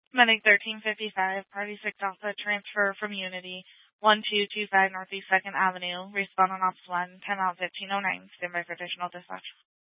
Medic 1355, Party 6 Alpha, transfer from Unity, 1225 Northeast 2nd Avenue, respond on Ops 1, timeout 1509, standby for additional dispatch.